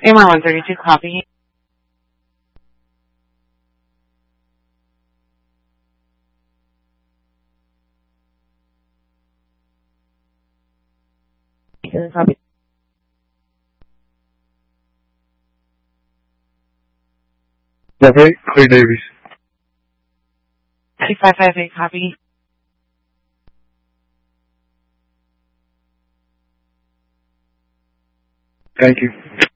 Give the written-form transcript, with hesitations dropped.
AMR 132, copy. Copy. That's right, Clay Davies. 2558, copy. Thank you.